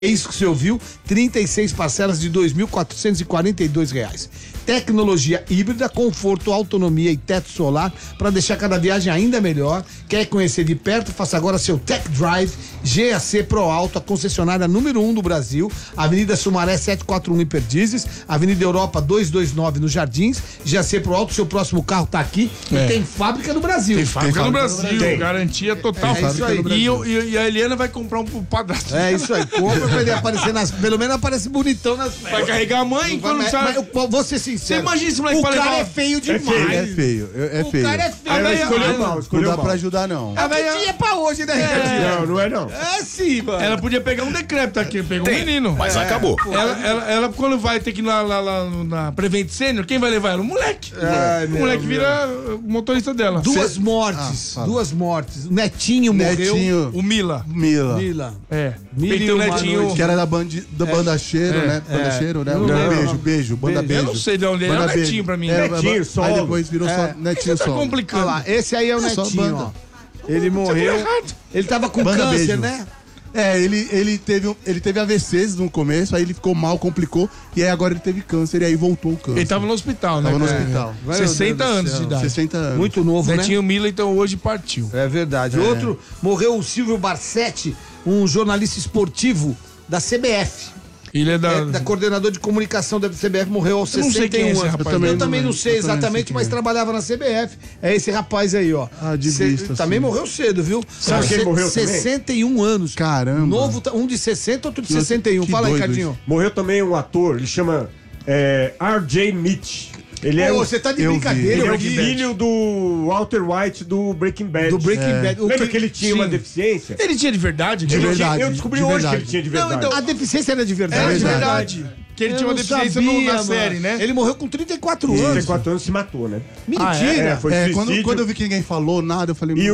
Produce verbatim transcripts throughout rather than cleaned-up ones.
É isso que você ouviu, trinta e seis parcelas de dois mil quatrocentos e quarenta e dois reais. Tecnologia híbrida, conforto, autonomia e teto solar para deixar cada viagem ainda melhor. Quer conhecer de perto? Faça agora seu Tech Drive G A C Pro Auto, a concessionária número um do Brasil, Avenida Sumaré setecentos e quarenta e um em Perdizes, Avenida Europa duzentos e vinte e nove nos Jardins. G A C Pro Auto, seu próximo carro tá aqui É. e tem fábrica no Brasil. Tem fábrica, Tem no, fábrica Brasil, no Brasil. garantia total. É isso aí. E, eu- e- e a Eliana vai comprar um pro padrasto. É isso aí, compra pra ele aparecer nas. Pelo menos aparece bonitão nas. Vai carregar a mãe quando mas, sai. mas eu vou ser sincero. Você imagina esse moleque O pra cara levar- é feio É demais. feio, é feio, é O feio. cara é feio. A velha- Escolheu a- mal, escolheu não dá pra ajudar, não. A velha é pra hoje, né, Ricardinho? Não, não é não. É sim, mano. Ela podia pegar um decreto aqui, pegou um menino. Mas acabou. Ela, ela, ela, quando vai ter que ir lá, lá, lá na Prevent Sênior, quem vai levar ela? O moleque. Ai, o meu, moleque meu. vira o motorista dela. Duas Cê- mortes. Ah, fala. duas mortes. O Netinho, morreu. Netinho, O Mila. Mila. Mila. É. Mila Tem e o uma netinho. noite. Que era da, bandi, da banda Cheiro, É, né? Banda é. Cheiro, né? Eu não Beijo, lembro. beijo, banda Beijo. beijo. Eu não sei de onde ele é, Banda é o Netinho Beijo. pra mim. É, Netinho, Aí solo. depois virou É. só Netinho Tá solo. Olha complicando. lá, esse aí é o É só Netinho, banda. ó. Ele morreu. errado. Ele tava com Banda câncer, Beijo. né? É, ele, ele, teve, um- ele teve A V Cs no começo, aí ele ficou mal, complicou, e aí agora ele teve câncer, e aí voltou o câncer. Ele tava no hospital, né? Tava no É. hospital. Meu sessenta Deus do anos céu. de idade. sessenta anos. Muito novo, Netinho Mila, então hoje partiu. né? É verdade. Outro, morreu o Silvio Barsetti, um jornalista esportivo da C B F. Ele é da. É, da coordenador de comunicação da C B F, morreu aos Eu não sei sessenta e quem é um esse anos. rapaz. Eu também, Eu também não não- sei eu também não sei exatamente, quem mas é. trabalhava na C B F. É esse rapaz aí, ó. Ah, de Cê- vista, Também sim. morreu cedo, viu? Sabe Se- quem morreu sessenta e um anos. Caramba. Novo, um de sessenta, outro de Que- sessenta e um. que Fala aí, doido Cardinho. Morreu também um ator, ele chama é, R J Mitch. Ele é, Ô, o, você tá de eu vi. brincadeira, ele é o Breaking Bad. filho do Walter White do Breaking Bad. Do Breaking Bad. O Lembra que ele tinha uma Sim. deficiência? Ele tinha de verdade? De Ele verdade. tinha- eu descobri de hoje verdade. que ele tinha de Não, verdade. então- A deficiência era de verdade. Era de verdade. verdade. Que ele Eu tinha uma não deficiência no- sabia, na mano. série, né? Ele morreu com trinta e quatro trinta e anos. quatro anos se matou, né? Mentira. É, foi É, suicídio. quando, quando eu vi que ninguém falou nada, eu falei... E "Hum,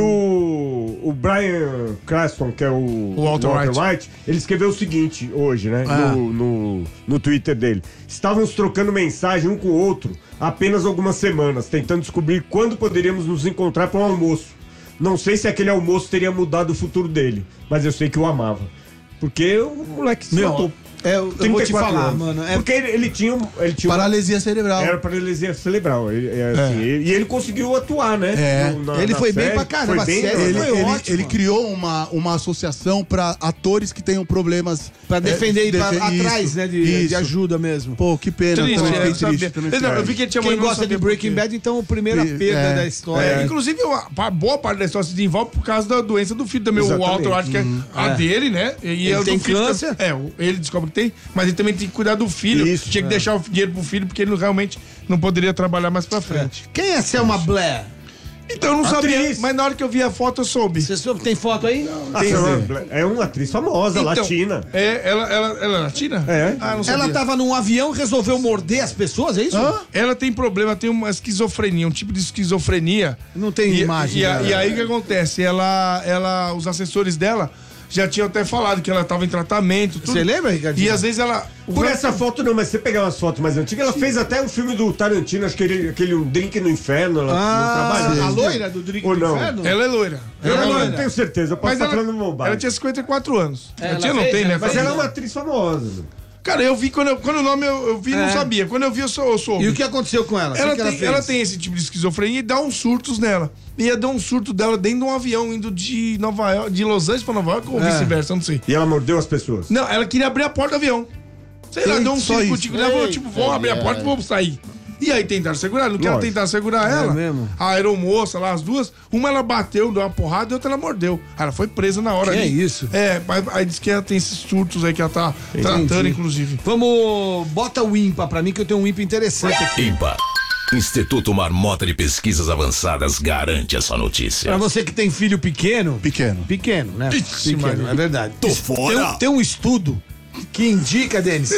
o, o Brian Cranston, que é o, O Walter White. ele escreveu o seguinte hoje, né? Ah. No, no, no Twitter dele. Estávamos trocando mensagem um com o outro há apenas algumas semanas, tentando descobrir quando poderíamos nos encontrar para um almoço. Não sei se aquele almoço teria mudado o futuro dele, mas eu sei que o amava. Porque o moleque se Meu, matou. é, eu, eu vou te trinta e quatro falar, anos. mano. É, Porque ele, ele tinha, um- ele tinha uma- Paralisia cerebral. era paralisia cerebral. Ele, é, assim, ele- e ele conseguiu atuar, né? É. No- na- Ele na foi bem série. pra caramba, Foi bem, a série Ele, foi ele, ótimo. ele criou uma, uma associação pra atores que tenham problemas... Pra defender é, e pra, defe- atrás, isso, né? De, de isso. ajuda mesmo. Pô, que pena. Triste, também é, fiquei sabia. triste. também Eu, não, fiquei eu vi que ele tinha Quem morrido, não gosta de sabia por Breaking quê. Bad, então, a primeira E- perda é. da história. É, inclusive, a, a boa parte da história se desenvolve por causa da doença do filho também. Exatamente. O Walter, eu acho que é a É. dele, né? E Ele é o do tem filho câncer? também. É, o- ele descobre que tem, mas ele também tem que cuidar do filho. Isso, Tinha que deixar o dinheiro pro filho, porque ele não- realmente não poderia trabalhar mais pra frente. Quem é Selma Blair? Então eu não Atriz. sabia, mas na hora que eu vi a foto eu soube. Você soube, tem foto aí? Ah, Selma- é uma atriz famosa, Então, latina. É, ela, ela, ela é latina? É. Ah, não sabia. Ela tava num avião e resolveu morder as pessoas, é isso? Ela tem problema, tem uma esquizofrenia, um tipo de esquizofrenia. Não tem E, imagem e, a- dela. e aí o que acontece? Ela, ela, os assessores dela já tinham até falado que ela tava em tratamento. Tudo. Você lembra, Ricardinho? E às vezes ela. Por essa foto não, mas você pegar umas fotos mais antigas, ela fez até um filme do Tarantino, acho que ele, aquele um Drink no Inferno, ela Ah, não trabalha. a loira do Drink Ou do não? Inferno? Ela é loira. Eu Ela é não, loira. não tenho certeza, eu posso Mas estar ela, falando bobagem. ela tinha cinquenta e quatro anos. É, Ela ela tinha, não fez, tem, ela né? Mas fez. ela é uma atriz famosa. Cara, eu vi quando, eu, quando o nome eu, eu vi, não É. sabia. Quando eu vi, eu, sou, eu soube. E o que aconteceu com ela? O que Ela, que ela tem, fez? ela tem esse tipo de esquizofrenia e dá uns surtos nela. E ia dar um surto dela dentro de um avião indo de Nova York, de Los Angeles pra Nova York ou É. vice-versa, eu não sei. E ela mordeu as pessoas. Não, ela queria abrir a porta do avião. Sei lá, Ei, deu um só circo isso. contigo, ela falou, tipo, vou abrir a porta e vou sair. E aí tentaram segurar, não que ela Lógico. tentaram segurar ela. mesmo? A aeromoça lá, as duas, uma ela bateu, deu uma porrada e outra ela mordeu. Aí ela foi presa na hora Que ali. é isso? É, mas aí diz que ela tem esses surtos aí que ela tá tratando, inclusive. Vamos, bota o ímpar pra mim que eu tenho um ímpar interessante aqui. IMPA. Instituto Marmota de Pesquisas Avançadas garante essa notícia. Pra você que tem filho pequeno. Pequeno. Pequeno, né? Ixi, Pequeno, Maria. é verdade. Tô fora. Tem, um- tem um estudo que indica, Denis.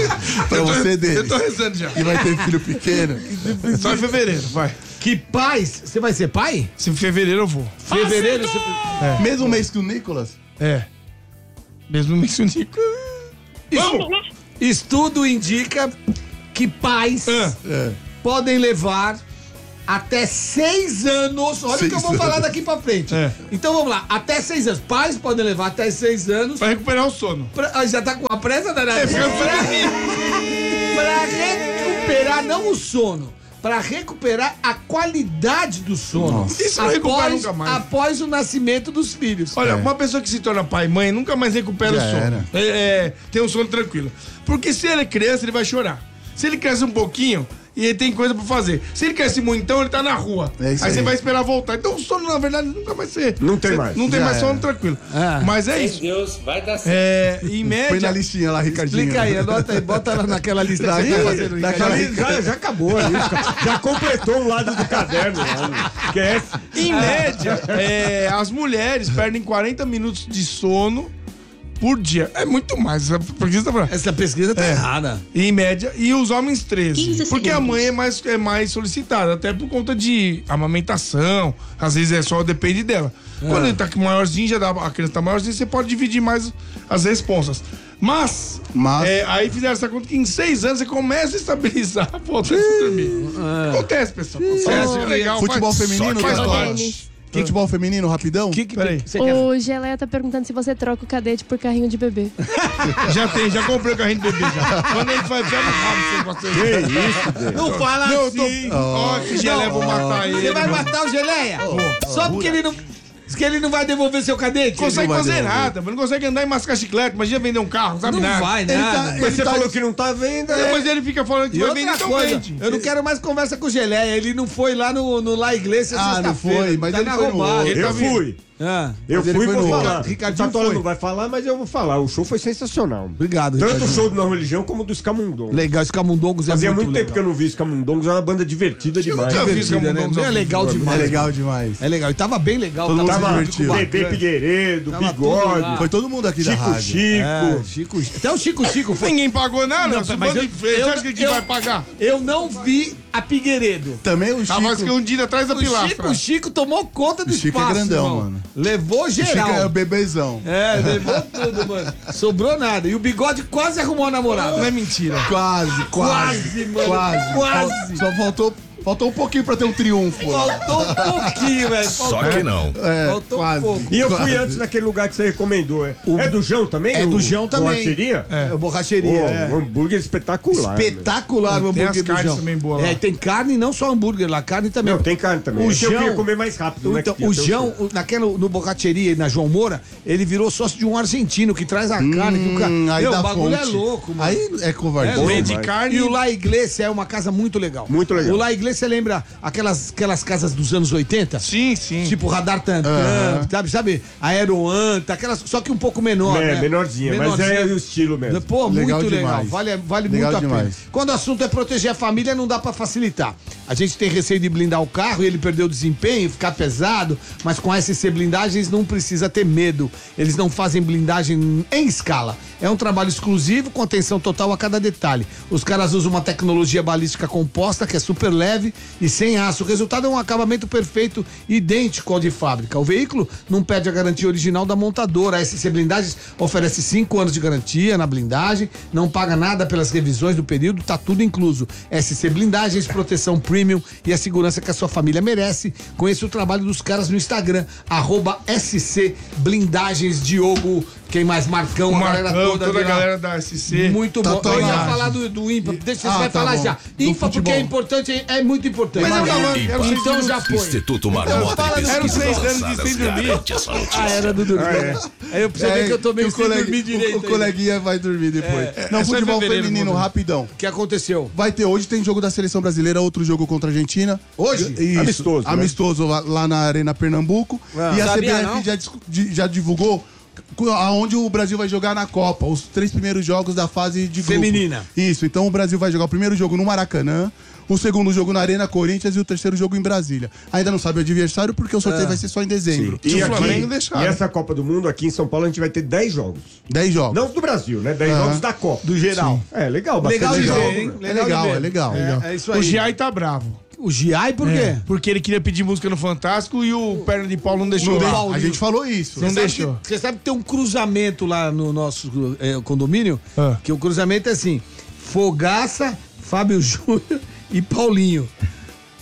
Pra você Eu dele. tô rezando já. Que vai ter filho pequeno. Só em fevereiro, vai. Que pais. Você vai ser pai? Se em fevereiro eu vou. Fevereiro. você- Mesmo mês que o Nicolas. É. Mesmo mencionando. Isso- Estudo indica que pais Ah. É. podem levar até seis anos. Olha o que eu vou falar daqui pra frente. É. Então vamos lá, até seis anos. Pais podem levar até seis anos. Pra recuperar o sono. Pra, ah, já tá com a pressa danada. É, fica pra, pra recuperar não o sono, pra recuperar a qualidade do sono. Nossa. Isso não recupera nunca mais. Após o nascimento dos filhos. Olha, uma pessoa que se torna pai e mãe nunca mais recupera Já o sono. era. É, é, tem um sono tranquilo. Porque se ele é criança, ele vai chorar. Se ele cresce um pouquinho, e ele tem coisa pra fazer. Se ele cresce muito, então ele tá na rua. É isso aí você aí. vai esperar voltar. Então o sono, na verdade, nunca vai ser. Não tem Cê- mais. Não tem Já mais sono era. tranquilo. É. Mas é Sem isso. Deus, vai dar certo. É, em média. Põe na listinha lá, Ricardinho. Explica aí, anota aí, bota lá naquela lista que você tá fazendo. daquela- Ricardo. Já, já acabou ali. Já completou um lado do caderno. Lá, esquece. Em média, é, as mulheres perdem quarenta minutos de sono por dia. É muito mais. Porque você tá falando. Essa pesquisa tá É. errada. Em média, e os homens treze. quinze Porque a segundos. mãe é mais, é mais solicitada, até por conta de amamentação. Às vezes é só, depende dela. Quando ele tá maiorzinho, já dá, a criança tá maiorzinha, você pode dividir mais as responsas. Mas, Mas- é, aí fizeram essa conta que em seis anos você começa a estabilizar a volta de dormir. Acontece, pessoal. Acontece, é legal. Futebol faz- feminino, faz Gasol? parte. Futebol feminino, rapidão? Que que Peraí. você quer? O Geleia tá perguntando se você troca o cadete por carrinho de bebê. Já tem, já comprei o carrinho de bebê já. Quando ele vai, já não sabe se você Que isso, Deus. Não fala Não, eu assim. tô. Ó, que gelé, vou matar ele. Você vai mano. matar o Geleia? Só porque ele não. Que ele não vai devolver seu cadete? Consegue vai fazer devolver. nada, mas não consegue andar e mascar chiclete. Imagina vender um carro, não sabe Não nada. vai, Ele nada. tá- Mas ele você tá- falou que não tá vendo. É, é. mas ele fica falando que E vai outra vender, então coisa, vende. eu não quero mais conversa com o Geleia. Ele não foi lá no, no La Iglesia Ah, não sexta-feira. foi, mas tá ele na foi no roubada. outro. Ele Eu tá vindo. fui. Ah, Eu Mas ele fui e foi vou no falar. outro. O Ricardinho Tatola foi. não vai falar, mas eu vou falar. O show foi sensacional. obrigado. Tanto o Ricardinho. show do Não Religião como do Scamundongos. Legal, esse Camundongos é Fazia muito muito legal. tempo que eu não vi Scamundongos, é uma banda divertida demais. nunca vi Divertida, né? Camundongos ao É legal vivo, É demais. legal demais. É legal. E tava bem legal. Todo tava mundo se muito divertiu. bacana. Bebê Figueiredo, Tava tudo lá. Bigode, Foi todo mundo aqui da Chico rádio. Chico. É, Chico, até o Chico Chico foi. Ninguém pagou nada, Não, essa mas banda eu- de feio. eu- Você acha que quem eu- vai pagar? Eu não vi a Figueiredo. Também o Tava Chico. escondido atrás da O pilastra. Chico Chico tomou conta do O Chico é espaço. grandão, irmão. mano. Levou O Chico geral. é o bebezão. É, levou tudo, mano. Sobrou nada. E o Bigode quase arrumou a namorada. Não é mentira. Quase, quase. Quase, mano. Quase. Quase. Só faltou, faltou um pouquinho pra ter um triunfo. Faltou um pouquinho, velho. Só Faltou- que não. É, Faltou um quase. pouco. E eu fui Quase. antes naquele lugar que você recomendou. É, é do Jão também? É O- do Jão também. Borracheria? É, borracheria. Pô, é. um hambúrguer espetacular. meu. Espetacular o Tem hambúrguer as do carnes João. também boas lá. É, tem carne, não só hambúrguer lá, carne também. Não, tem carne também. O É que eu Jão- queria comer mais rápido. né, Então, que tinha o até João, show. o- naquela, no Borracheria, na João Moura, ele virou sócio de um argentino que traz a carne. Que o, ca... Hum, aí Meu, dá o bagulho fonte. é louco, mano. Aí é covardia. É Bom louco. de demais. carne. E o La Iglesia é uma casa muito legal. Muito legal. O La Iglesia lembra aquelas, aquelas casas dos anos oitenta? Sim, sim. Tipo Radar Tantan, Aham. sabe, sabe? Aeroanta, aquelas, só que um pouco menor, É, né? menorzinha, mas é o estilo mesmo. Pô, Legal muito legal. demais. Vale, vale Legal muito a pena. demais. Quando o assunto é proteger a família, não dá pra facilitar. A gente tem receio de blindar o carro e ele perder o desempenho, ficar pesado, mas com a S C Blindagens não precisa ter medo. Eles não fazem blindagem em escala. É um trabalho exclusivo com atenção total a cada detalhe. Os caras usam uma tecnologia balística composta que é super leve e sem aço. O resultado é um acabamento perfeito, idêntico ao de fábrica. O veículo não perde a garantia original da montadora. A S C Blindagens oferece cinco anos de garantia na blindagem, não paga nada pelas revisões do período, tá tudo incluso. S C Blindagens, proteção premium e a segurança que a sua família merece. Conheça o trabalho dos caras no Instagram, arroba S C Blindagens Diogo. Quem mais? Marcão, O a galera Marcão, toda. toda a de lá. galera da S C. Muito bom. Tá Eu ia ligado. falar do, do IMPA. Deixa você Ah, vai tá falar bom. já. Do IMPA, porque futebol. é importante, é, é muito importante. Mas eu Vai. tava- Ímpar. era seis Então já minutos. foi. Instituto Marmota fala de do- Era Pesquisas seis anos de Avançadas sem dormir. garante essa notícia. Ah, era do dormir. Aí eu percebi que eu tô meio que o sem colega- dormir direito. O, o coleguinha vai dormir depois. Não, é só em futebol fevereiro, feminino, vou dormir. rapidão. O que aconteceu? Vai ter hoje, tem jogo da seleção brasileira, outro jogo contra a Argentina. Hoje? Isso, Amistoso, né? Amistoso lá, lá na Arena Pernambuco. E a Sabia, C B F não? já, dis- di- já divulgou cu- aonde o Brasil vai jogar na Copa. Os três primeiros jogos da fase de grupo. Feminina. Isso, então o Brasil vai jogar o primeiro jogo no Maracanã, o segundo jogo na Arena Corinthians e o terceiro jogo em Brasília. Ainda não sabe o adversário porque o sorteio vai ser só em dezembro. E E, o aqui, Flamengo deixaram. e essa Copa do Mundo, aqui em São Paulo, a gente vai ter dez jogos. dez jogos. Não do Brasil, né? dez Aham. jogos da Copa. Do geral. É, legal. Bastante Legal de jogo, ver, hein? né? É legal, de ver. é legal. É, é isso aí. O Giai tá bravo. O Giai, por quê? É, porque ele queria pedir música no Fantástico e o Perna de Pau não deixou Não lá. dei- a gente falou isso. Não Sabe deixou. que- Você sabe que tem um cruzamento lá no nosso é, condomínio? Ah. Que o cruzamento é assim: Fogaça, Fábio Júnior e Paulinho.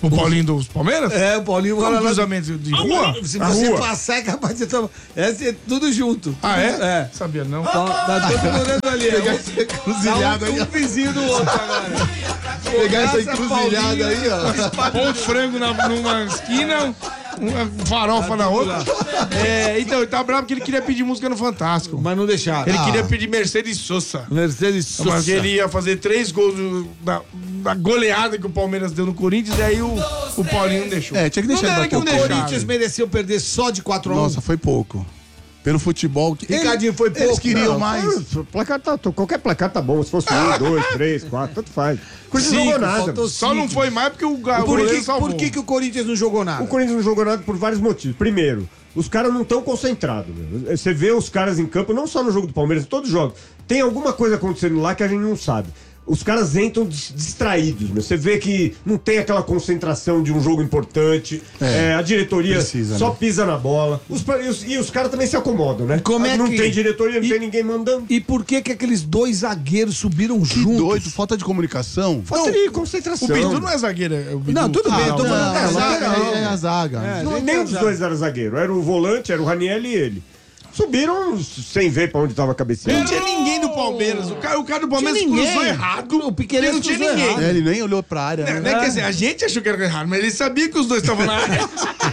O Paulinho dos Palmeiras? É, o Paulinho Como mora lá. cruzamento de rua? Se Na você rua? passar, é capaz de tomar. É ser tudo junto. Ah, é? É. Sabia não. Tá, tá todo mundo ali. É um, Cruzilhada tá um, aí, um vizinho do outro agora. Pegar essa Praça encruzilhada Paulinho. aí, ó. Um frango na, numa esquina, uma farofa na outra. É, então, ele tá bravo porque ele queria pedir música no Fantástico. Mas não deixaram. Ele Ah, queria pedir Mercedes Sosa. Mercedes Sosa. Mas ele ia fazer três gols do- da, da goleada que o Palmeiras deu no Corinthians, e aí o, o Paulinho não deixou. É, tinha que deixar Não ele era bater que o não O deixaram. Corinthians mereceu perder só de quatro a um. Nossa, foi pouco. Pelo futebol. que- Ricardinho, foi pouco. Eles queriam Não, mais. o placar tá, qualquer placar tá bom. Se fosse um, dois, três, quatro, tanto faz. O Corinthians não Cinco, jogou nada. faltou Só não cinco. foi mais porque o, ga- o Por goleiro que, salvou. por que, que o Corinthians não jogou nada? O Corinthians não jogou nada por vários motivos. Primeiro, os caras não estão concentrados. Meu. Você vê os caras em campo, não só no jogo do Palmeiras, em todos os jogos. Tem alguma coisa acontecendo lá que a gente não sabe. Os caras entram dis- distraídos, meu. Você vê que não tem aquela concentração de um jogo importante. É, É, a diretoria precisa, só né? pisa na bola. Os pa- e os, e os caras também se acomodam, né? Como é não que- tem diretoria, não E- tem ninguém mandando. E por que que aqueles dois zagueiros subiram Que juntos? doido, falta de comunicação. Falta de O concentração. Bidu não é zagueiro. É o Bidu. Não, tudo bem, eu tô Não, falando da é, zaga. é, é a zaga. Não, nem nenhum tem dos zaga. dois era zagueiro. Era o volante, era o Raniel e ele. Subiram sem ver pra onde tava a Não cabeceira. tinha ninguém do Palmeiras. O cara, o cara do Palmeiras Tinha ninguém. cruzou errado. O Piqueires Ele não tinha cruzou ninguém. errado. É, ele nem olhou pra área. Né, né? né, quer dizer, a gente achou que era errado, mas ele sabia que os dois estavam na área.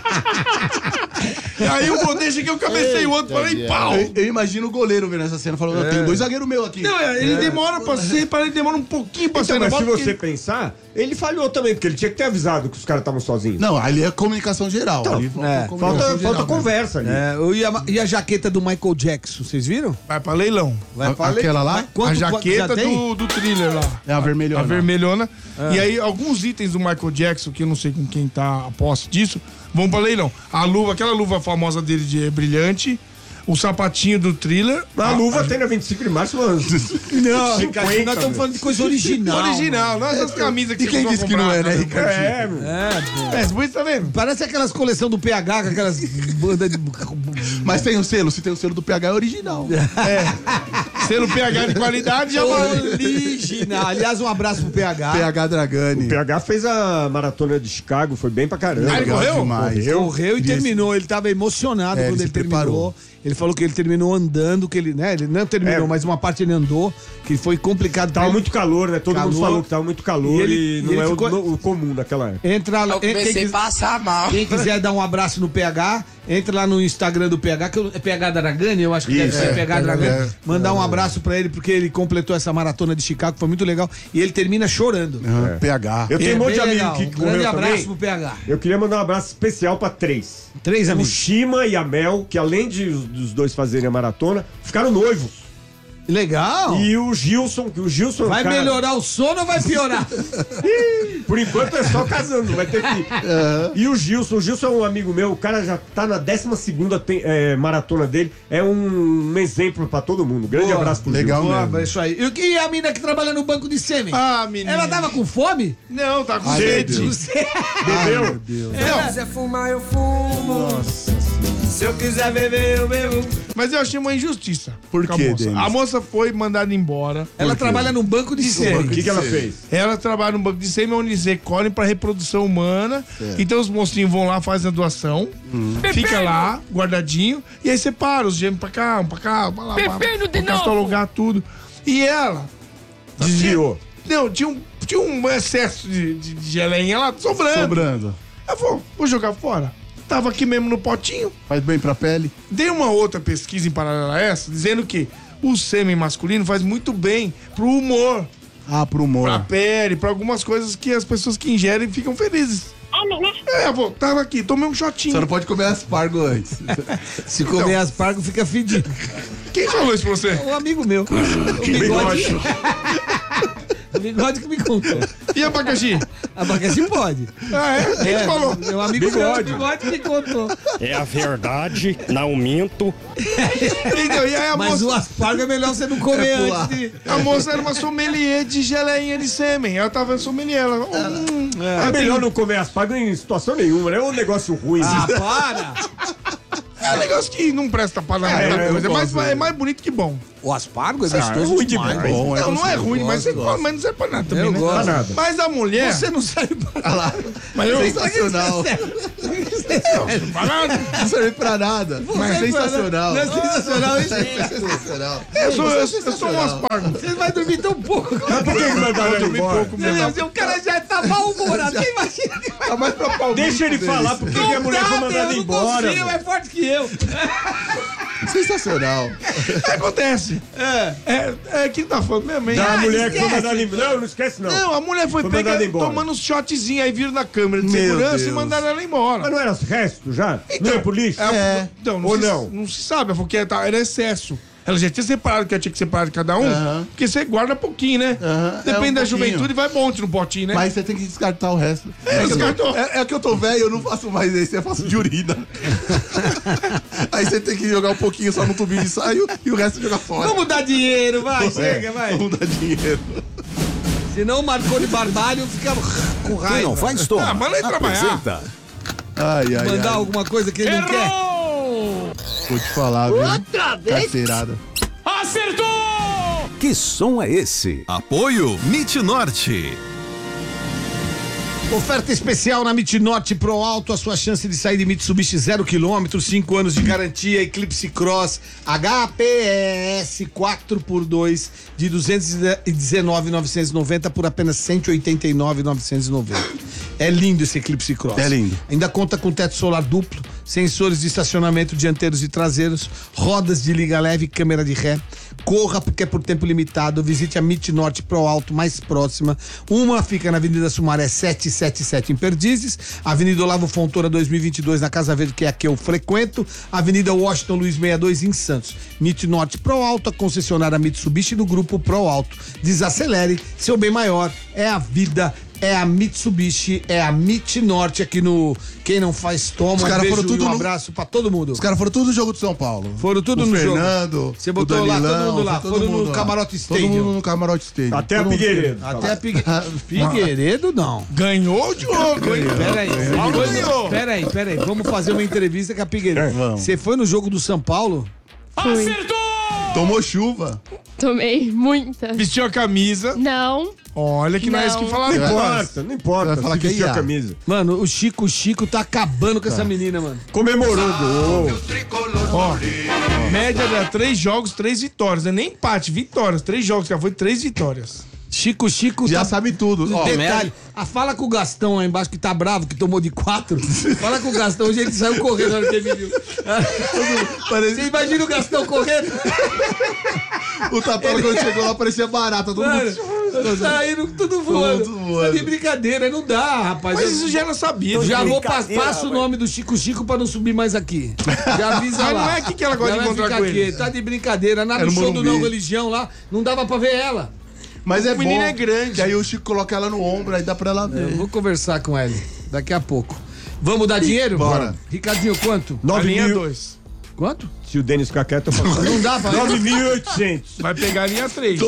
E aí o gol deixa que eu cabecei o outro, falei, pau! Eu, eu imagino o goleiro vendo essa cena falando: eu tenho dois zagueiros meus aqui. Não, é, ele demora pra ser, para ele demora um pouquinho pra Então, sair na mas se bola. você porque- pensar, ele falhou também, porque ele tinha que ter avisado que os caras estavam sozinhos. Não, ali é comunicação geral. ali é, comunicação Falta, geral, falta né? conversa ali. É, e, a, e a jaqueta do Michael Jackson, vocês viram? Vai pra leilão. Vai A- pra lei- aquela lá? Mas quanto- a quanto jaqueta já tem? do, do thriller lá. É a vermelhona. A vermelhona. E aí, alguns itens do Michael Jackson, que eu não sei com quem tá a posse disso, vão pra leilão. A luva, aquela luva famosa dele de brilhante, o sapatinho do thriller. A luva tem na vinte e cinco de março, mano. Não, cinquenta, Ricardo, nós estamos meu. falando de coisa original. Original, não essas camisas que E quem você disse que não é, né, Ricardo? É, meu. É, pô. É, você tá vendo? Parece aquelas coleções do P H, com aquelas bandas de... Mas tem o selo, se tem o selo do P H é original. Selo P H de qualidade já vai. Original. Aliás, um abraço pro P H. P H Dragani. O P H fez a maratona de Chicago, foi bem pra caramba. Ah, ele Legal correu? demais. Correu e Disse- terminou. Ele tava emocionado É, quando ele ele se terminou. preparou. Ele falou que ele terminou andando, que ele, né? Ele não terminou, É. mas uma parte ele andou, que foi complicado. pra Tava ele. muito calor, né? Todo Calor. mundo falou que tava muito calor E e, ele- e não ele é o- ficou- no- o, comum naquela época. Entra lá. Eu quem, comecei a quis- passar mal. quem quiser dar um abraço no P H, entra lá no Instagram do P H, que é P H Dragani, eu acho que deve Isso, ser é, P H Dragani. é, Mandar um abraço pra ele, porque ele completou essa maratona de Chicago, foi muito legal. E ele termina chorando. Aham, P H. Eu tenho É um monte de bem amigo legal. que Um grande correu abraço também. pro P H. Eu queria mandar um abraço especial pra três. Três O amigos. Shima e a Mel, que além de os dos dois fazerem a maratona, ficaram noivos. Legal. E o Gilson, que o Gilson é um Vai cara- melhorar o sono ou vai piorar? Por enquanto é só casando, vai ter que. E o Gilson, o Gilson é um amigo meu, o cara já tá na décima segunda tem- é, maratona dele, é um exemplo pra todo mundo. Grande Boa. abraço pro Legal Gilson. mesmo. Boa, isso aí. E o que a mina que trabalha no banco de sêmen? Ah, menino. Ela tava com fome? Não, tá com Ai, meu sede. Deus. Bebeu? Meu Deus. Não, quiser fumar, eu fumo. Se eu quiser beber, eu bebo. mas eu achei uma injustiça. Por com a quê, moça. Denis? A moça foi mandada embora. Ela trabalha num banco de O sêmen. que, que ela fez? Ela trabalha no banco de sêmen onde eles recolhem pra reprodução humana. Então os mocinhos vão lá, fazem a doação. Fica lá, guardadinho. E aí separa os gêmeos pra cá, um pra cá, pra lá, pra lá. Pra catalogar tudo. E ela... Desviou. Não, tinha um, tinha um excesso de, de, de geleinha lá sobrando. Sobrando. Ela falou, vou jogar fora. Tava aqui mesmo no potinho. Faz bem pra pele. Tem uma outra pesquisa em paralela a essa, dizendo que o sêmen masculino faz muito bem pro humor, Ah, pro humor. pra pele, pra algumas coisas que as pessoas que ingerem ficam felizes. É, pô, tava aqui, tomei um Só shotinho. não pode comer aspargo antes. Se comer aspargo, fica fedido. Quem falou isso pra você? Um amigo meu. O bigode. O bigode que me contou. E abacaxi? Abacaxi pode. Ah, é? Quem É, que falou? meu amigo bigode. Meu, bigode me contou. É a verdade, não minto. Então, e aí a Mas moça, o aspargo é melhor você não comer É pular. antes de... a moça era uma sommelier de geleinha de sêmen. Ela tava sommelier. Ela, hum, É melhor não comer aspargo em situação nenhuma, né? É um negócio ruim. Ah, para! É um negócio que não presta pra nada, É, coisa, eu mas gosto, é mais bonito que bom. O aspargo é Ah, é gostoso ruim demais. demais. Bom, é não, não é gostoso. ruim, mas você Gosto, come, mas não serve pra nada também, Eu né? gosto. Pra nada. Mas a mulher... Você não serve pra lá. Mas eu... Sensacional. Não pra nada. Não serve pra nada. Mas é sensacional. Não é sensacional isso? É sensacional. Eu sou, eu, Você é eu sou um aspargo. Você vai dormir tão pouco. Mas por que que mandaram ele embora? pouco mesmo. O cara já tá mal-humorado. Você imagina que vai... Tá mais pra pau. Deixa ele falar porque que a mulher foi mandada embora. Você é forte que eu. Sensacional. Acontece. É. É, é que tá falando mesmo, hein? Da Ah, mulher que foi esquece. mandada embora. Não, não esquece não. Não, a mulher foi, Foi pega mandada embora. tomando uns shotzinhos, aí viram na câmera de Meu segurança Deus. e mandaram ela embora. Mas não era resto já? não é pro lixo? É. Então, não Ou se, não? não se sabe, porque era excesso. Ela já tinha separado, que ela tinha que separar de cada um, Aham. porque você guarda pouquinho, né? Aham, Depende é um da pouquinho. juventude, vai monte no potinho, né? Mas você tem que descartar o resto. É, que eu descartou. tô, é, é que eu tô velho, eu não faço mais isso, eu faço de urina. Aí você tem que jogar um pouquinho só no tubinho de ensaio e o resto jogar fora. Vamos dar dinheiro, vai, É, chega, vai. Vamos dar dinheiro. Senão o Marconi Barbalho fica com Quem raiva. não faz, toma. Ah, manda ele trabalhar. Apresenta. Ai, ai, Mandar ai. alguma coisa que ele não quer. Vou te falar, viu? Outra vez? Carteirada. Que som é esse? Apoio Mit Norte. Oferta especial na Mit Norte Pro Alto, a sua chance de sair de Mitsubishi zero quilômetro, cinco anos de garantia, Eclipse Cross, H P S quatro por dois de duzentos e dezenove mil novecentos e noventa por apenas cento e oitenta e nove mil novecentos e noventa. É lindo esse Eclipse Cross. É lindo. Ainda conta com teto solar duplo, sensores de estacionamento dianteiros e traseiros, rodas de liga leve e câmera de ré. Corra porque é por tempo limitado. Visite a Mit Norte Pro Alto mais próxima. Uma fica na Avenida Sumaré setecentos e setenta e sete em Perdizes, Avenida Olavo Fontoura dois mil e vinte e dois na Casa Verde, que é a que eu frequento, Avenida Washington Luiz sessenta e dois em Santos. Mit Norte Pro Alto, a concessionária Mitsubishi do grupo Pro Alto. Desacelere, seu bem maior é a vida. É a Mitsubishi, é a Mit Norte aqui no Quem Não Faz Toma. Os Um caras beijo foram tudo e um no- abraço pra todo mundo. Os caras foram tudo no jogo do São Paulo. Foram tudo o no jogo. Fernando, Você o botou lá, Danilão, todo mundo lá, foi foram no lá. Camarote Todo Stadium. mundo no Camarote Stadium. Até a Todo mundo- Figueiredo. Até a Pigue... Figueiredo, não. Ganhou o jogo, hein? Peraí, ganhou. peraí, peraí. Vamos fazer uma entrevista com a Figueiredo. Vamos. Você foi no jogo do São Paulo? Fui. Tomou chuva. Tomei muita. Vestiu a camisa. Não. Olha que não é isso que Não. falaram. Não Vai importa, falar- não importa. vai falar se que é vestiu a I A. camisa. Mano, o Chico o Chico tá acabando com essa menina, mano. Comemorou o gol. Ó, média da três jogos, três vitórias. Não é nem empate, vitórias. Três jogos, já foi três vitórias. Chico Chico Já tá... sabe tudo. Ó, Detalhe, a fala com o Gastão lá embaixo, que tá bravo, que tomou de quatro. Fala com o Gastão, hoje ele saiu correndo na hora que ele viu. Você imagina o Gastão correndo? o Tatola quando chegou lá parecia barata. Todo Mano, mundo... saíram tudo voando. Tudo voando. Tá de brincadeira, não dá, rapaz. Mas Eu- isso já não sabia. Eu já né? vou pa- passo o nome do Chico Chico pra não subir mais aqui. Já avisa Mas lá. não é aqui que ela gosta Já de vai encontrar ficar com aqui. ele. Tá de brincadeira. Lá É no no show do Morumbi. Não Religião lá, não dava pra ver ela. Mas é O menino bom. é grande. Que aí o Chico coloca ela no ombro, aí dá pra ela ver. Eu vou conversar com ela daqui a pouco. Vamos dar dinheiro? Bora. Ricardinho, quanto? A nove linha mil. dois. Quanto? Se o Denis ficar quieto, eu faço. Não dá pra nove mil e oitocentos. Vai pegar a linha três.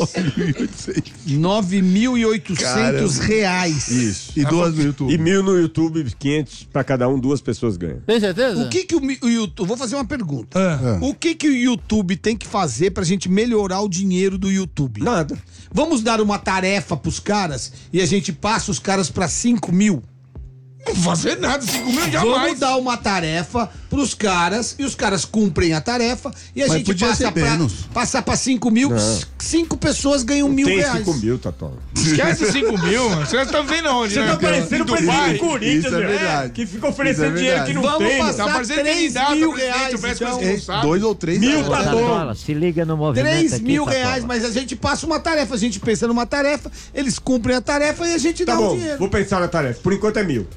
nove mil e oitocentos reais. Isso. E duas no YouTube. E mil no YouTube, quinhentos pra cada um, duas pessoas ganham. Tem certeza? O que que o, mi- o YouTube... Vou fazer uma pergunta. Ah. O que que o YouTube tem que fazer pra gente melhorar o dinheiro do YouTube? Nada. Vamos dar uma tarefa pros caras e a gente passa os caras pra cinco mil? Não vou fazer nada, cinco mil jamais. Vamos dar uma tarefa pros caras e os caras cumprem a tarefa e a Mas gente podia passa ser pra, menos. passar pra cinco mil, cinco pessoas ganham mil Tem reais. cinco mil, Tatola. Esquece cinco mil, mano. Você tá vendo onde, Você né? tá parecendo o presidente do Corinthians, Isso é né? verdade. Que fica oferecendo Isso é dinheiro que verdade. não Vamos tem. passar Tá parecendo três intimidado, mil o presidente, reais, o presidente então. responsável. Dois ou três. Mil tá tá bom. bom. Se liga no movimento três aqui, mil Tatola. reais, mas a gente passa uma tarefa, a gente pensa numa tarefa, eles cumprem a tarefa e a gente Tá dá o bom, dinheiro. vou pensar na tarefa. Por enquanto é mil.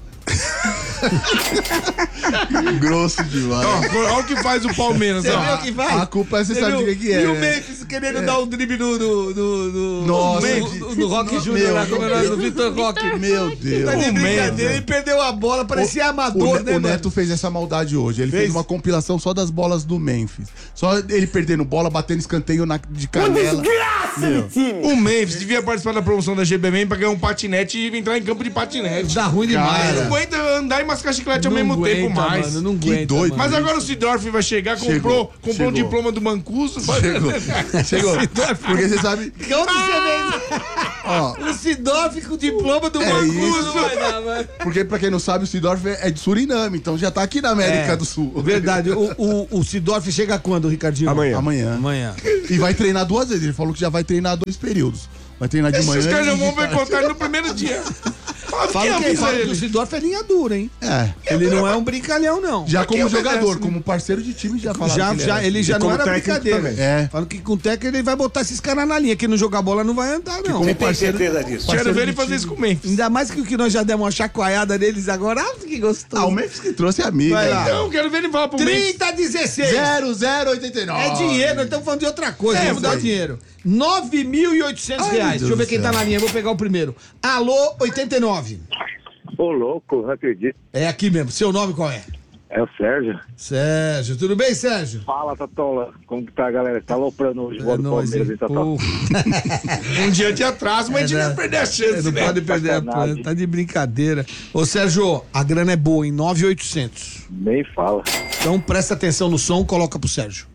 Grosso demais. Ó, olha o que faz o Palmeiras, Você viu ó. o que vai? A culpa é você Você sabe viu? o que que é. E o né? Memphis querendo dar um drible no, no, no, no, Nossa, no, que- no, no Rock Meu, Júnior lá, meu como era Deus. do Vitor Roque. Meu Deus. Tá de O brincadeira, Memphis. ele perdeu a bola, parecia amador, o, né, o mano? Neto fez essa maldade hoje. Ele fez, Fez? uma compilação só das bolas do Memphis. Só ele perdendo bola, batendo escanteio na, de canela. O Memphis devia participar da promoção da G B M pra ganhar um patinete e entrar em campo de patinete. Dá ruim demais. Cara. Ele não aguenta andar em mascar chiclete ao Não mesmo aguenta, tempo mais. mano, não Que aguenta, doido. Mas mano. agora o Sidorf vai chegar, comprou, Chegou, comprou chegou. um diploma do Mancuso. Chegou. Chegou. Porque você sabe. Que onde você vê? Ó, O Sidorf com o diploma do É Mancuso isso. não vai dar, mano. porque pra quem não sabe, o Sidorf é de Suriname, então já tá aqui na América É, do Sul. Verdade. O, o, o Sidorf chega quando, Ricardinho? Amanhã. Amanhã. Amanhã. E vai treinar duas vezes. Ele falou que já vai treinar dois períodos. Vai treinar de manhã. Esses caras já e de vão ver tarde. contar no primeiro dia. Fala Fala que que, avisa fala que o ele. Sidorf é linha dura, hein? É. Ele não é um brincalhão, não. Já como obedece, jogador, né? como parceiro de time, já falaram Já, que ele já, era. ele já E não como era técnico brincadeira. também. É. Falando que com o técnico ele vai botar esses caras na linha. Quem não jogar bola não vai andar, não. Como parceiro, Quero parceiro ver ele de fazer time. isso com o Memphis. Ainda mais que o que nós já demos uma chacoalhada neles agora. Ah, que gostoso. Ah, o Memphis que trouxe é amigo. Vai lá. Não, quero ver ele falar pro Memphis. trinta a dezesseis. zero zero oitenta e nove. É dinheiro, nós estamos falando de outra coisa. É, Vamos dar foi. dinheiro. nove mil e oitocentos Ai, reais. meu Deixa eu ver Deus quem do tá céu. na linha. Eu vou pegar o primeiro. Alô, oitenta e nove. Ô, louco, não acredito. É aqui mesmo. Seu nome qual é? É o Sérgio. Sérgio. Tudo bem, Sérgio? Fala, Tatola. Como que tá, galera? Tá aloprando hoje o É do nóis, Palmeiras, hein, hein? Tatola? Pô. Um dia de atraso, mas a gente É, não né? vai perder a chance, Não né? pode perder a Sacanagem. planta. Tá de brincadeira. Ô, Sérgio, a grana é boa, em nove mil e oitocentos. Nem fala. Então presta atenção no som, coloca pro Sérgio.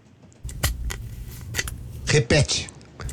Repete.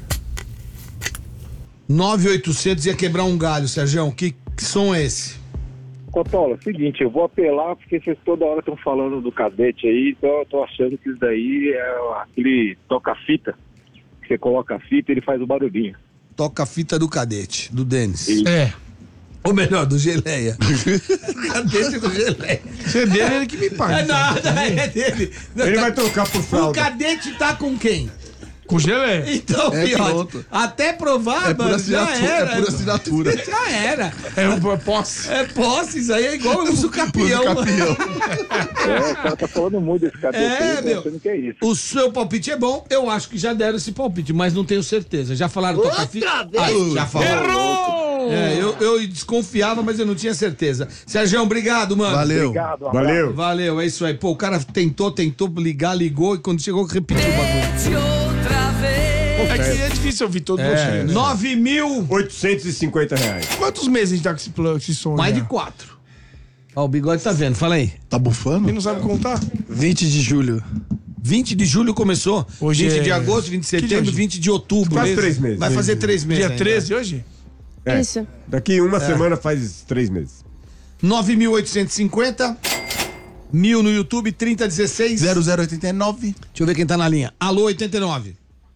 nove mil e oitocentos ia quebrar um galho, Sérgio. Que, que som é esse? Cotola, seguinte, eu vou apelar porque vocês toda hora estão falando do cadete aí, então eu tô achando que isso daí é aquele toca-fita, que você coloca a fita e ele faz o barulhinho. Toca a fita do cadete, do Denis. É. Ou melhor, do Geleia. Cadete do Geleia. Se é dele, ele que me paga. É nada, é dele. Não, Ele tá- vai trocar por O fralda. cadete tá com quem? Com gelé. Então, É, fiote, pronto. até provar, É por mano, já assinatura. era. É por assinatura. Já era. É um posse. É posse, isso aí é igual o uso campeão. Campeão. É, o cara tá falando muito desse cadete É, aí, eu tô meu. achando que é isso. O seu palpite é bom, eu acho que já deram esse palpite, mas não tenho certeza. Já falaram tocar fita? Ah, já falaram. Errou! É, eu, eu desconfiava, mas eu não tinha certeza. Sérgio, obrigado, mano. Valeu. Obrigado, um abraço. Valeu. Valeu, é isso aí. Pô, o cara tentou, tentou ligar, ligou e quando chegou repetiu o bagulho. É que é difícil ouvir todo É, mundo. Né? nove mil, oitocentos e cinquenta reais. Quantos meses a gente tá com esse, plano, esse som? mais já? de quatro. Ó, o bigode tá vendo, fala aí. Tá bufando? Quem não sabe contar? vinte de julho. vinte de julho começou. Hoje vinte é- de agosto, vinte de Que dia setembro, hoje? vinte de outubro. Quase três meses. Vai fazer três meses. Dia ainda. treze hoje? É. Isso. Daqui uma semana faz três meses. nove mil oitocentos e cinquenta. Mil no YouTube, trinta a dezesseis. zero zero oitenta e nove. Deixa eu ver quem tá na linha. Alô, oitenta e nove.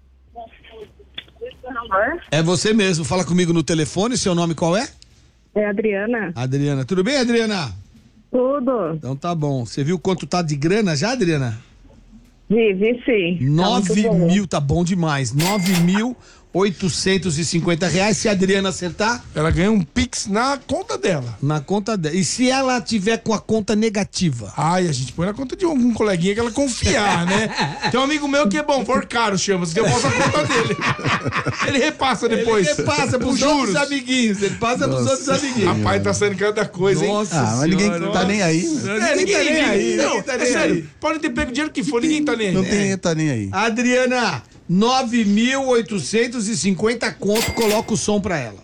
É você mesmo. Fala comigo no telefone. Seu nome qual é? É Adriana. Adriana. Tudo bem, Adriana? Tudo. Então tá bom. Você viu quanto tá de grana já, Adriana? Vi, vi sim. Nove Tá muito bom. mil, tá bom demais. Nove mil oitocentos e cinquenta reais. Se a Adriana acertar, Ela ganha um Pix na conta dela. na conta dela. E se ela tiver com a conta negativa? Ai, a gente põe na conta de algum coleguinha que ela confiar, né? Tem um amigo meu que é bom, for caro, chama. Você devolve a conta dele. Ele repassa depois. Ele passa pros Os outros juros. amiguinhos. Ele passa pros outros amiguinhos. Rapaz, tá saindo cada coisa, hein? Nossa Ah, mas ninguém Senhora, tá nem aí. É, ninguém tá nem aí. Não, ninguém tá é nem sério. aí. Pode ter pego o dinheiro que for, ninguém tá nem aí. Não tem, tá nem aí. Adriana, nove mil oitocentos e cinquenta conto, coloca o som pra ela.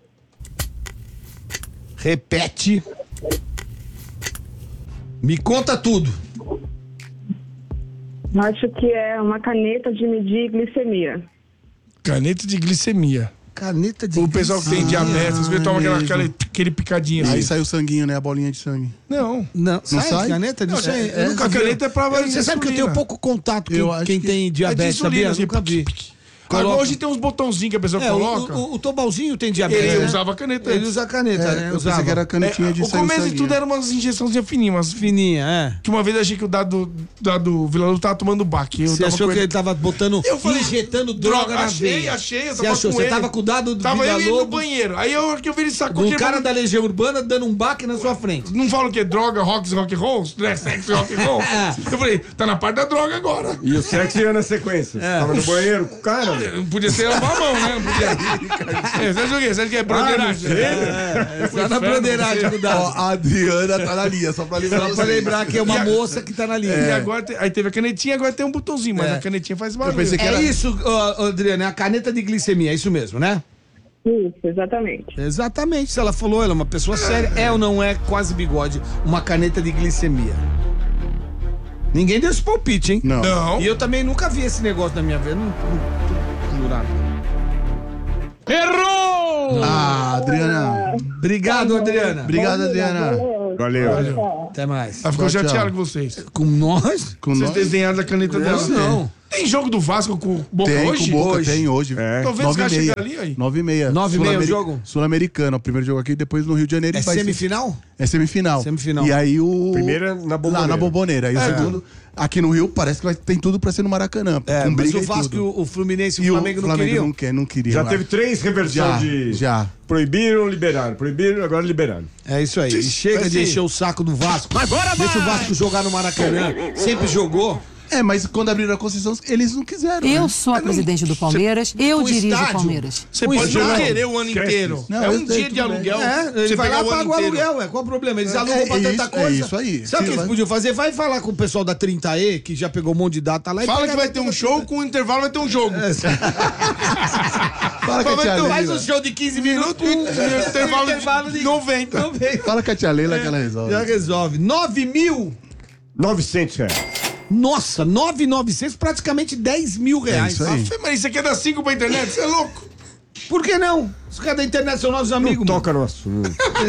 Repete. Me conta tudo. Acho que é uma caneta de medir glicemia. Caneta de glicemia. Caneta de O pessoal que tem diabetes, às vezes toma aquela, mesmo. aquela, aquele picadinho Aí assim. sai o sanguinho, né? A bolinha de sangue. Não. Não, sai, sai? caneta? Não Não, sei. é- eu nunca a vi. caneta é pra Eu- Você sabe que eu tenho insulina. pouco contato com Eu acho quem que- tem É de diabetes, insulina, sabia? assim, Nunca pique, vi. pique. Coloca- Agora hoje tem uns botãozinhos que a pessoa É, o, coloca. o, o Tobalzinho tem diabetes. Ele né? usava a caneta Ele antes. usa a caneta, É, né? eu Usava. pensei que era canetinha É, de o sangue. começo de sanguinho. tudo eram umas injeçãozinhas fininhas, umas Fininha, é. que uma vez eu achei que o dado, dado Vila Lobos tava tomando baque. Eu Você tava achou com que ele tava botando, Eu falei, injetando droga, na achei, veia. achei, eu Você tava achou? com Você ele. tava com o dado do Tava eu Vida e ele no Lobo, banheiro. Aí eu que eu vi ele sacou do que cara ele- da Legião Urbana dando um baque na sua frente. Não falam que é droga, rock, rock and roll, né? Sexo, rock and roll. Eu falei, tá na parte da droga agora. E o sexo ia na sequência. Você tava no banheiro com o cara. Não podia ser lavar a mão, né? Não podia. É, você acha o quê? Você acha que é broderagem? É, só na broderagem com o Ó, dado. a Adriana tá na linha, só pra lembrar. Só pra vocês. lembrar que é uma E a- moça que tá na linha. E agora, te- aí teve a canetinha, agora tem um botãozinho, mas É. a canetinha faz barulho. pensei que É era- isso, ó, Adriano, é a caneta de glicemia, é isso mesmo, né? Isso, exatamente. Exatamente. Se ela falou, ela é uma pessoa séria. É ou não é, quase bigode, uma caneta de glicemia? Ninguém deu esse palpite, hein? Não. Não. E eu também nunca vi esse negócio na minha vida. Não, não, jurado. Errou! Ah, Adriana. Obrigado, Adriana. Obrigado, Adriana. Valeu. Até mais. Ela ficou Tchau, tchau. chateada com vocês. Com nós? Com Vocês nós? desenharam a caneta dela. Não, não. Tem jogo do Vasco com o Boca Tem, hoje? com Boca, Hoje. tem hoje. É. Tô vendo os Nove e caras meia. chegar ali aí. Nove e meia. Nove e meia o Sul-Ameri- jogo? Sul-Americano. O primeiro jogo aqui, depois no Rio de Janeiro. É vai ser- semifinal? É semifinal. Semifinal. E aí o... Primeira na Bomboneira. Lá na Bomboneira. Aí o É. segundo... Aqui no Rio parece que vai, tem tudo pra ser no Maracanã. É, com mas briga o e Vasco, tudo. o, o Fluminense e E o Flamengo não queriam? não quer, não queria. Já lá. teve três reversões Já, de. já. Proibiram, liberaram. Proibiram, agora liberaram. É isso aí. E chega Vai de sim. encher o saco do Vasco. Agora Deixa o Vasco jogar no Maracanã. Sempre jogou. É, mas quando abriram a Conceição, eles não quiseram. Eu né? sou a presidente do Palmeiras, eu o dirijo o estádio- Palmeiras. Você O pode estádio- não querer o ano Esquece inteiro. isso. Não, é eu um sei, dia tudo de bem. aluguel. É, ele você vai lá pegar e o ano paga o inteiro. aluguel, é. Qual o problema? Eles É, alugam é pra tanta isso, é coisa. isso aí. Sabe o Sim, que eles vai- podiam fazer? Vai falar com o pessoal da trinta E, que já pegou um monte de data lá e Fala pega que vai a ter um trinta. show, com o intervalo vai ter um jogo. Fala com a tia Faz um Leila. show de quinze minutos. intervalo, intervalo de de noventa. Fala com a tia Leila que ela resolve. Já resolve. nove mil. novecentos reais. Nossa, nove mil e novecentos, praticamente dez mil reais. É isso aí. Aff, Mas isso aqui é dar cinco pra internet? Você é louco? Por que não? Os caras da internet são nossos amigos. Toca no assunto.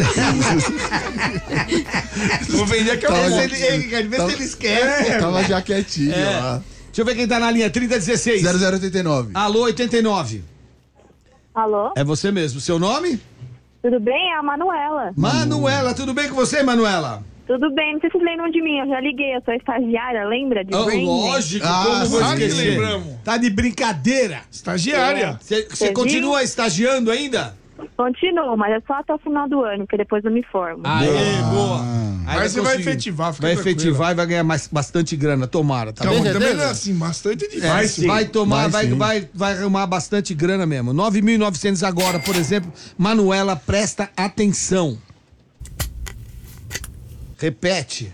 Vou vender aqui. Tava Vê se já- ele, ele, vê se tava- ele esquece. Tava já quietinho É. lá. Deixa eu ver quem tá na linha. trinta dezesseis. zero zero oitenta e nove. Alô, oitenta e nove. Alô? É você mesmo. Seu nome? Tudo bem? É a Manuela. Manuela. Tudo bem com você, Manuela? Tudo bem, não sei se vocês lembram de mim, eu já liguei, eu sou estagiária, lembra? De Oh, Brain? lógico, Ah, como vou sabe que esquecer? lembramos. Tá de brincadeira. Estagiária. Você Você continua estagiando ainda? Continuo, mas é só até o final do ano, porque depois eu me formo. Aê, boa. Aí Mas você vai conseguir. efetivar, fica Vai tranquila. efetivar e vai ganhar mais, bastante grana, tomara, tá Calma, bom? também não é assim, bastante difícil. É, Vai vai, sim. tomar, vai, Vai vai, sim. vai, arrumar bastante grana mesmo. nove mil e novecentos agora, por exemplo. Manuela, presta atenção. Repete.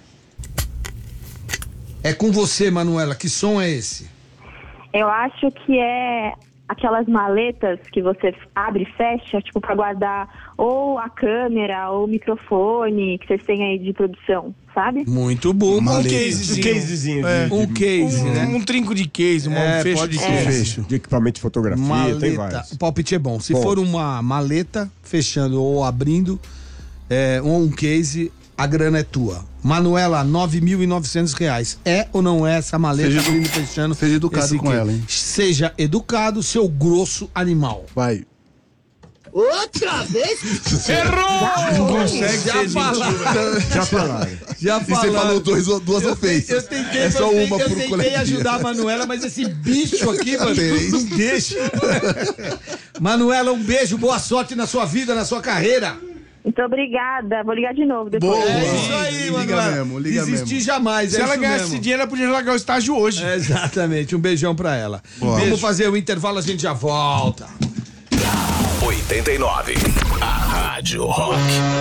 É com você, Manuela. Que som é esse? Eu acho que é aquelas maletas que você abre e fecha, tipo, pra guardar ou a câmera ou o microfone que vocês têm aí de produção, sabe? Muito bom. Um Maleta. casezinho. Um casezinho É. de, Um de- case, Um, né? um trinco de case, um É, fecho pode de ser. case. Fecho. de equipamento de fotografia, tem Maleta. vários. O palpite é bom. Se Bom. for uma maleta fechando ou abrindo, é, ou um case, a grana é tua. Manuela, nove mil e novecentos reais. É ou não é essa maleta Seja- abrindo e fechando? seja educado esse com case? ela, hein? Seja educado, seu grosso animal. Vai. Outra vez? Errou! Não consegue Já ser falaram. gentil. Já falaram. Já E você falou dois, duas Eu, ofensas. eu tentei, é só eu, uma eu por tentei coletivo. ajudar a Manuela, mas esse bicho aqui, mano, Três. não deixa. Manuela, um beijo, boa sorte na sua vida, na sua carreira. Muito obrigada, vou ligar de novo depois. Boa. É isso aí, Liga Manuela. mesmo, liga Desistir mesmo. jamais, Se é ela isso ganhasse mesmo. esse dinheiro, ela podia largar o estágio hoje. É, exatamente, um beijão pra ela. Boa. Vamos fazer o intervalo, a gente já volta. oitenta e nove. A Rádio Rock.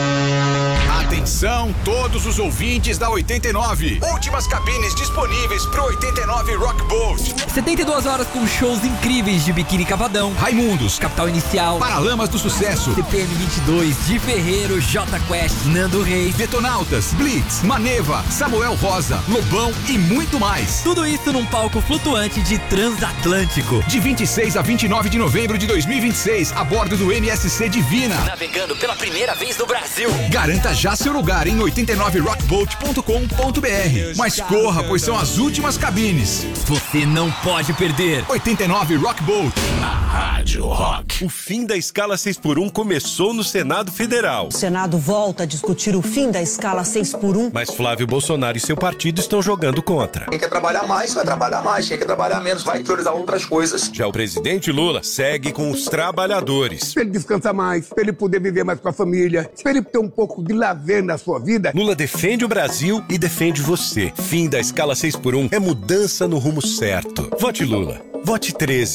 Atenção, todos os ouvintes da oitenta e nove. Últimas cabines disponíveis pro oitenta e nove Rock Boat. setenta e duas horas com shows incríveis de Biquíni Cavadão, Raimundos, Capital Inicial, Paralamas do Sucesso, C P M vinte e dois, Di Ferreiro, J Quest, Nando Reis. Detonautas, Blitz, Maneva, Samuel Rosa, Lobão e muito mais. Tudo isso num palco flutuante de Transatlântico. De vinte e seis a vinte e nove de novembro de dois mil e vinte e seis, a bordo do M S C Divina. Navegando pela primeira vez no Brasil. Garanta já seu lugar em oitenta e nove rockboat ponto com ponto b r. Mas corra, pois são as últimas cabines. Você não pode perder. oitenta e nove Rockboat. Rádio Rock. O fim da escala seis por um começou no Senado Federal. O Senado volta a discutir o fim da escala seis por um. Mas Flávio Bolsonaro e seu partido estão jogando contra. Quem quer trabalhar mais, vai trabalhar mais. Quem quer trabalhar menos, vai priorizar outras coisas. Já o presidente Lula segue com os trabalhadores. Pra ele descansar mais, pra ele poder viver mais com a família, pra ele ter um pouco de lazer na sua vida. Lula defende o Brasil e defende você. Fim da escala seis por um é mudança no rumo certo. Vote Lula. Vote treze.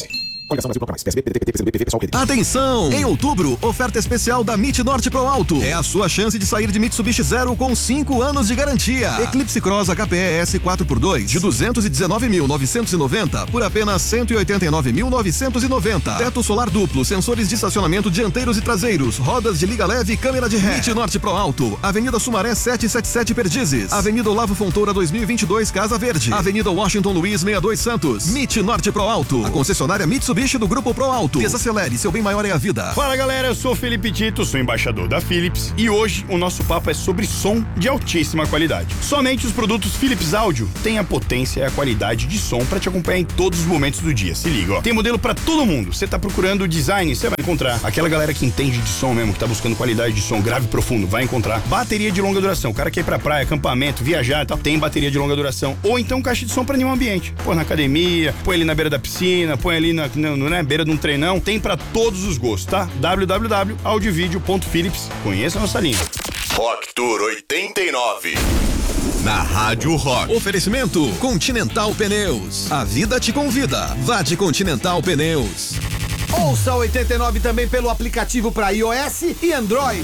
Atenção! Em outubro, oferta especial da MIT Norte Pro Alto. É a sua chance de sair de Mitsubishi Zero com cinco anos de garantia. Eclipse Cross H P E S quatro por dois de duzentos e dezenove mil novecentos e noventa por apenas cento e oitenta e nove mil novecentos e noventa. Teto solar duplo, sensores de estacionamento dianteiros e traseiros, rodas de liga leve e câmera de ré. MIT Norte Pro Alto, Avenida Sumaré setecentos e setenta e sete Perdizes, Avenida Olavo Fontoura dois mil e vinte e dois Casa Verde, Avenida Washington Luiz sessenta e dois Santos. MIT Norte Pro Alto, a concessionária Mitsubishi do Grupo Pro Alto. Desacelere, seu bem maior é a vida. Fala galera, eu sou o Felipe Tito, sou embaixador da Philips e hoje o nosso papo é sobre som de altíssima qualidade. Somente os produtos Philips Audio têm a potência e a qualidade de som para te acompanhar em todos os momentos do dia. Se liga, ó. Tem modelo para todo mundo. Você tá procurando design, você vai encontrar. Aquela galera que entende de som mesmo, que tá buscando qualidade de som grave e profundo, vai encontrar. Bateria de longa duração. O cara quer ir pra praia, acampamento, viajar e tal, tem bateria de longa duração. Ou então caixa de som para nenhum ambiente. Põe na academia, põe ali na beira da piscina, põe ali na, na, na beira de um treinão. Tem para todos os gostos, tá? w w w ponto audiovideo ponto philips. Conheça a nossa linha. Rock Tour oitenta e nove. Na Rádio Rock. Oferecimento Continental Pneus. A vida te convida. Vá de Continental Pneus. Ouça oitenta e nove também pelo aplicativo para iOS e Android.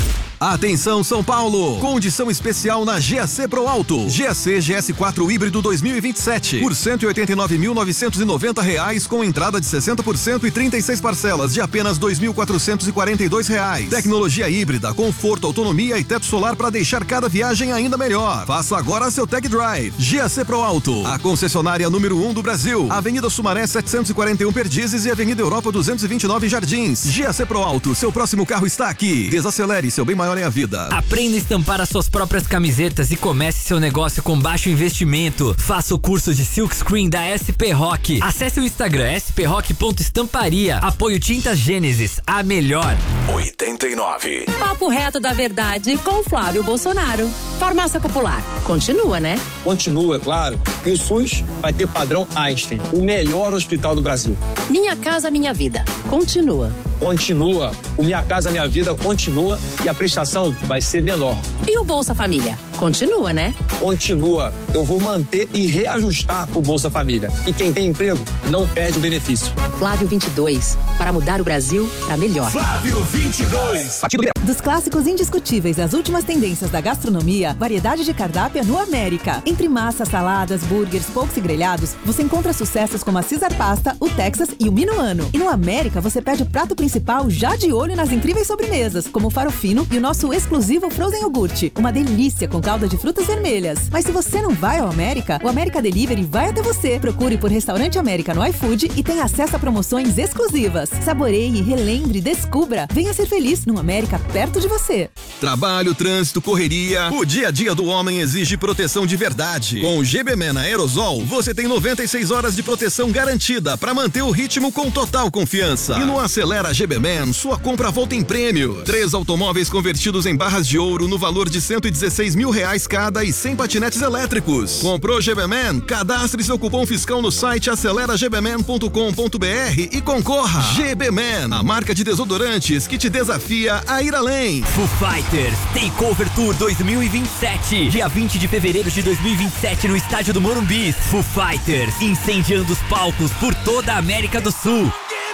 Atenção São Paulo, condição especial na G A C Pro Alto, G A C G S quatro híbrido dois mil e vinte e sete, por cento e oitenta e nove mil novecentos e noventa reais com entrada de sessenta por cento e trinta e seis parcelas de apenas dois mil quatrocentos e quarenta e dois reais. Tecnologia híbrida, conforto, autonomia e teto solar para deixar cada viagem ainda melhor. Faça agora seu tech drive. G A C Pro Alto, a concessionária número um do Brasil, Avenida Sumaré setecentos e quarenta e um Perdizes e Avenida Europa duzentos e vinte e nove Jardins. G A C Pro Alto, seu próximo carro está aqui. Desacelere, seu bem maior é a vida. Aprenda a estampar as suas próprias camisetas e comece seu negócio com baixo investimento. Faça o curso de Silk Screen da S P Rock. Acesse o Instagram s p rock ponto estamparia. Apoio Tintas Gênesis, a melhor. oitenta e nove. Papo reto da verdade com Flávio Bolsonaro. Farmácia Popular. Continua, né? Continua, claro. E o SUS vai ter padrão Einstein, o melhor hospital do Brasil. Minha Casa Minha Vida. Continua. Continua. O Minha Casa Minha Vida continua e a prestação vai ser menor. E o Bolsa Família? Continua, né? Continua. Eu vou manter e reajustar o Bolsa Família. E quem tem emprego não perde o benefício. Flávio vinte e dois. Para mudar o Brasil para melhor. Flávio vinte e dois. Dos clássicos indiscutíveis às últimas tendências da gastronomia, variedade de cardápio é no América. Entre massas, saladas, burgers, poucos e grelhados, você encontra sucessos como a Caesar Pasta, o Texas e o Minuano. E no América você pede o prato principal já de olho nas incríveis sobremesas, como o farofino e o nosso exclusivo Frozen Yogurt. Uma delícia com calda de frutas vermelhas. Mas se você não vai ao América, o América Delivery vai até você. Procure por Restaurante América no iFood e tenha acesso a promoções exclusivas. Saboreie, relembre, descubra. Venha ser feliz no América perto de você. Trabalho, trânsito, correria. O dia a dia do homem exige proteção de verdade. Com o G B Man Aerosol, você tem noventa e seis horas de proteção garantida para manter o ritmo com total confiança. E no Acelera G B Man, sua compra volta em prêmio. Três automóveis convertidos em barras de ouro no valor de cento e dezesseis mil reais cada e cem patinetes elétricos. Comprou G B Man? Cadastre seu cupom fiscal no site acelera g b man ponto com ponto b r e concorra. G B Man, a marca de desodorantes que te desafia a ir além. Foo Fighters Takeover Tour dois mil e vinte e sete, dia vinte de fevereiro de dois mil e vinte e sete no estádio do Morumbi. Foo Fighters incendiando os palcos por toda a América do Sul.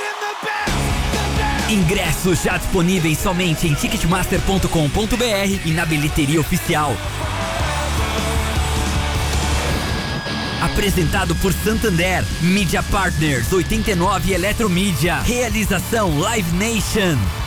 Ingressos já disponíveis somente em ticketmaster ponto com ponto b r e na bilheteria oficial. Apresentado por Santander, Media Partners, oitenta e nove Eletromídia, realização Live Nation.